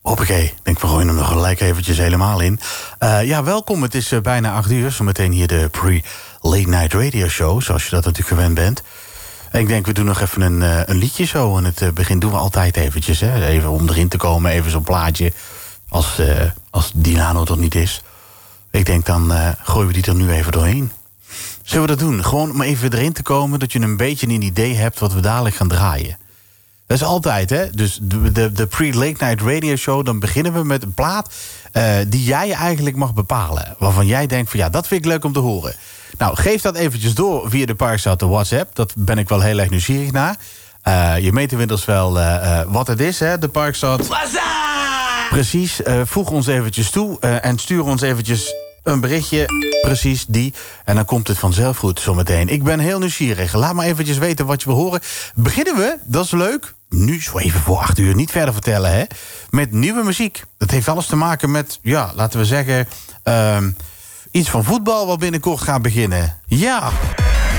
Hoppakee, ik denk we gooien hem nog gelijk eventjes helemaal in. Welkom, het is bijna 8 uur. Zometeen hier de pre-late night radio show, zoals je dat natuurlijk gewend bent. En ik denk, we doen nog even een liedje zo. Aan het begin doen we altijd eventjes, hè. Even om erin te komen, even zo'n plaatje. Als Dinano toch niet is. Ik denk, dan gooien we die er nu even doorheen. Zullen we dat doen? Gewoon om even erin te komen, dat je een beetje een idee hebt wat we dadelijk gaan draaien. Dat is altijd, hè? Dus de pre-late night radio show, dan beginnen we met een plaat die jij eigenlijk mag bepalen. Waarvan jij denkt van, ja, dat vind ik leuk om te horen. Nou, geef dat eventjes door via de Parkstad de WhatsApp. Dat ben ik wel heel erg nieuwsgierig naar. Je meet inmiddels wel wat het is, hè, de Parkstad. Precies, voeg ons eventjes toe en stuur ons eventjes een berichtje, precies die. En dan komt het vanzelf goed zometeen. Ik ben heel nieuwsgierig. Laat maar eventjes weten wat je wil horen. Beginnen we, dat is leuk. Nu zo even voor 8 uur, niet verder vertellen, hè. Met nieuwe muziek. Dat heeft alles te maken met, ja, laten we zeggen, iets van voetbal wat binnenkort gaat beginnen. Ja.